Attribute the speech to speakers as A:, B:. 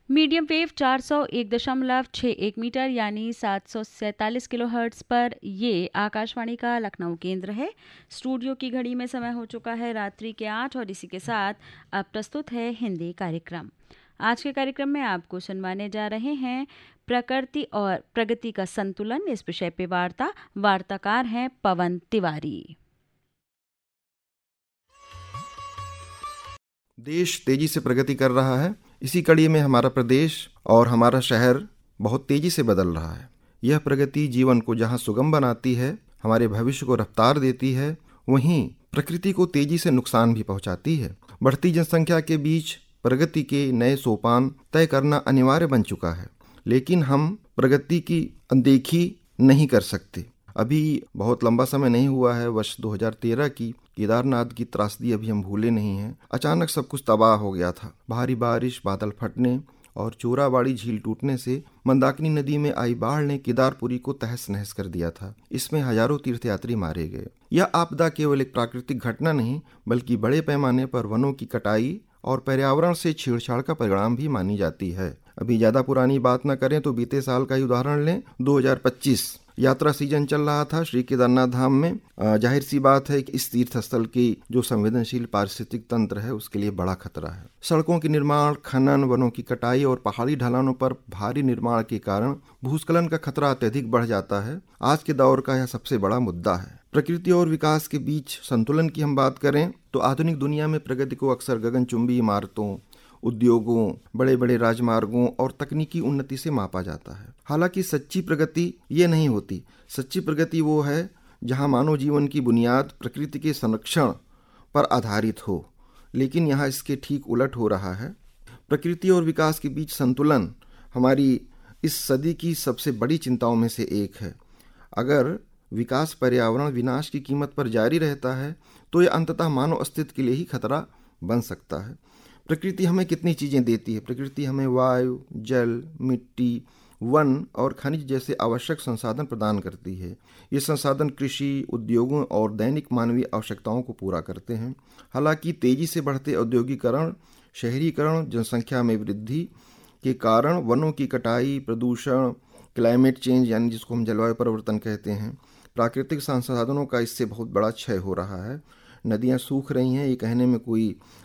A: Medium wave 401.61 metre यानी 747 kilohertz पर ये आकाशवाणी का लखनऊ केंद्र है। स्टूडियो की घड़ी में समय हो चुका है रात्रि के 8 और इसी के साथ अब प्रस्तुत है हिंदी कार्यक्रम। आज के कार्यक्रम में आपको सुनवाने जा रहे हैं प्रकृति और प्रगति का संतुलन। इस विषय पे वार्ताकार हैं पवन तिवारी।
B: देश तेजी से प्रगति कर रहा है। इसी कड़ी में हमारा प्रदेश और हमारा शहर बहुत तेजी से बदल रहा है। यह प्रगति जीवन को जहां सुगम बनाती है, हमारे भविष्य को रफ्तार देती है, वहीं प्रकृति को तेजी से नुकसान भी पहुंचाती है। बढ़ती जनसंख्या के बीच प्रगति के नए सोपान तय करना अनिवार्य बन चुका है, लेकिन हम प्रगति की अनदेखी नहीं कर सकते। अभी बहुत लंबा समय नहीं हुआ है, वर्ष 2013 की केदारनाथ की त्रासदी अभी हम भूले नहीं हैं। अचानक सब कुछ तबाह हो गया था। भारी बारिश, बादल फटने और चोराबाड़ी झील टूटने से मंदाकिनी नदी में आई बाढ़ ने केदारपुरी को तहस नहस कर दिया था। इसमें हजारों तीर्थयात्री मारे गए। यह आपदा केवल एक प्राकृतिक घटना नहीं, बल्कि बड़े पैमाने पर वनों की कटाई और पर्यावरण से छेड़छाड़ का परिणाम भी मानी जाती है। अभी ज्यादा पुरानी बात न करें तो बीते साल का ही उदाहरण लें। 2025 यात्रा सीजन चल रहा था श्री केदारनाथ धाम में। जाहिर सी बात है कि इस तीर्थ स्थल की जो संवेदनशील पारिस्थितिक तंत्र है उसके लिए बड़ा खतरा है। सड़कों के निर्माण, खनन, वनों की कटाई और पहाड़ी ढलानों पर भारी निर्माण के कारण भूस्खलन का खतरा अत्यधिक बढ़ जाता है। आज के दौर का यह सबसे बड़ा मुद्दा है। प्रकृति और विकास के बीच संतुलन की हम बात करें तो आधुनिक दुनिया में प्रगति को अक्सर गगनचुंबी इमारतों, उद्योगों, बड़े बड़े राजमार्गों और तकनीकी उन्नति से मापा जाता है। हालांकि सच्ची प्रगति ये नहीं होती। सच्ची प्रगति वो है जहां मानव जीवन की बुनियाद प्रकृति के संरक्षण पर आधारित हो, लेकिन यहाँ इसके ठीक उलट हो रहा है। प्रकृति और विकास के बीच संतुलन हमारी इस सदी की सबसे बड़ी चिंताओं में से एक है। अगर विकास पर्यावरण विनाश की कीमत पर जारी रहता है तो यह अंततः मानव अस्तित्व के लिए ही खतरा बन सकता है। प्रकृति हमें कितनी चीज़ें देती है। प्रकृति हमें वायु, जल, मिट्टी, वन और खनिज जैसे आवश्यक संसाधन प्रदान करती है। ये संसाधन कृषि, उद्योगों और दैनिक मानवीय आवश्यकताओं को पूरा करते हैं। हालांकि तेजी से बढ़ते औद्योगिकरण, शहरीकरण, जनसंख्या में वृद्धि के कारण वनों की कटाई, प्रदूषण, क्लाइमेट चेंज यानी जिसको हम जलवायु परिवर्तन कहते हैं, प्राकृतिक संसाधनों का इससे बहुत बड़ा क्षय हो रहा है। नदियाँ सूख रही हैं, ये कहने में कोई